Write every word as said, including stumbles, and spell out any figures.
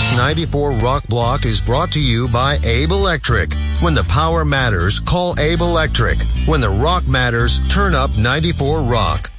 This ninety-four Rock block is brought to you by Abe Electric. When the power matters, call Abe Electric. When the rock matters, turn up ninety-four Rock.